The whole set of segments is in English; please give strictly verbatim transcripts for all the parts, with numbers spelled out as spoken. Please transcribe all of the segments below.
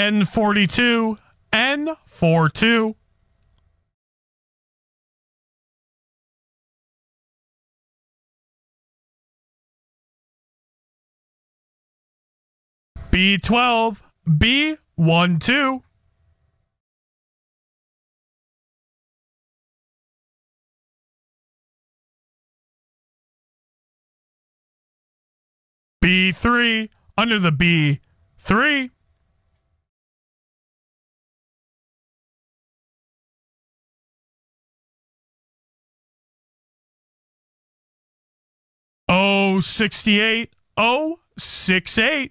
N forty-two, N forty-two. B twelve, B twelve. B three, under the B three. O sixty-eight, O sixty-eight.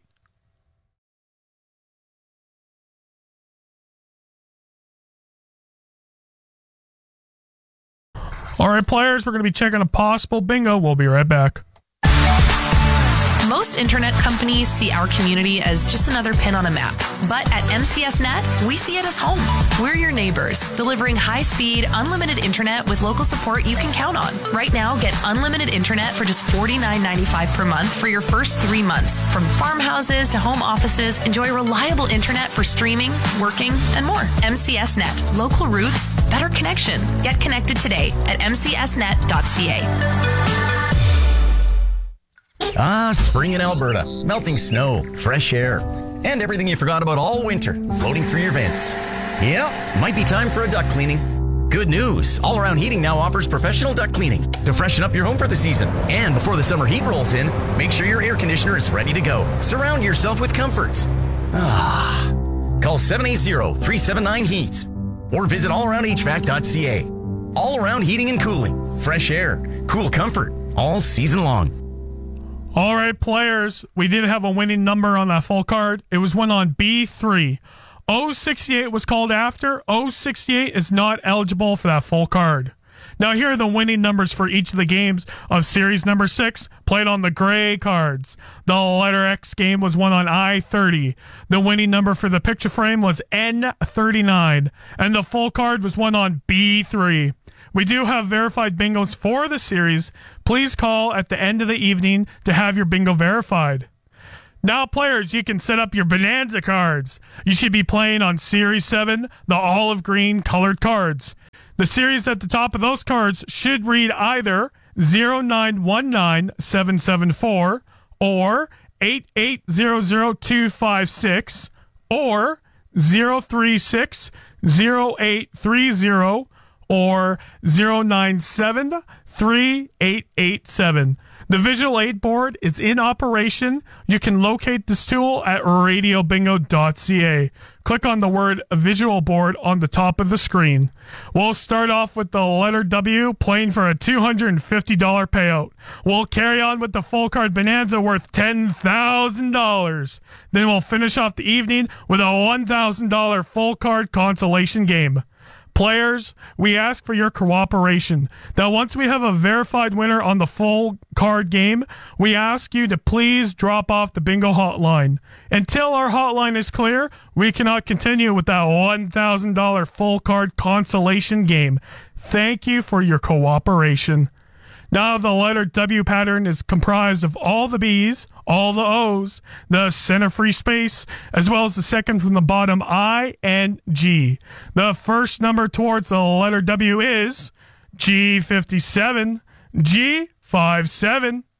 All right, players, we're going to be checking a possible bingo. We'll be right back. Most internet companies see our community as just another pin on a map. But at M C S Net, we see it as home. We're your neighbors, delivering high-speed, unlimited internet with local support you can count on. Right now, get unlimited internet for just forty-nine ninety-five per month for your first three months. From farmhouses to home offices, enjoy reliable internet for streaming, working, and more. M C S Net. Local roots, better connection. Get connected today at m c s net dot c a. Ah, spring in Alberta. Melting snow, fresh air, and everything you forgot about all winter floating through your vents. Yeah, might be time for a duct cleaning. Good news. All Around Heating now offers professional duct cleaning to freshen up your home for the season. And before the summer heat rolls in, make sure your air conditioner is ready to go. Surround yourself with comfort. Ah. Call seven eight zero, three seven nine, heat or visit all around h v a c dot c a. All Around Heating and Cooling. Fresh air, cool comfort, all season long. All right, players, we did have a winning number on that full card. It was one on B three. O sixty-eight was called after. O sixty-eight is not eligible for that full card. Now, here are the winning numbers for each of the games of series number six, played on the gray cards. The letter X game was won on I thirty. The winning number for the picture frame was N thirty-nine. And the full card was won on B three. We do have verified bingos for the series. Please call at the end of the evening to have your bingo verified. Now, players, you can set up your Bonanza cards. You should be playing on Series seven, the olive green colored cards. The series at the top of those cards should read either zero nine one nine seven seven four or eight eight zero zero two five six or zero three six zero eight three zero or zero nine seven three eight eight seven. The visual aid board is in operation. You can locate this tool at radio bingo dot c a. Click on the word visual board on the top of the screen. We'll start off with the letter W, playing for a two hundred fifty dollars payout. We'll carry on with the full card Bonanza worth ten thousand dollars. Then we'll finish off the evening with a one thousand dollars full card consolation game. Players, we ask for your cooperation. Now, once we have a verified winner on the full card game, we ask you to please drop off the bingo hotline. Until our hotline is clear, we cannot continue with that one thousand dollars full card consolation game. Thank you for your cooperation. Now, the letter W pattern is comprised of all the B's, all the O's, the center free space, as well as the second from the bottom I and G. The first number towards the letter W is G fifty-seven, G fifty-seven.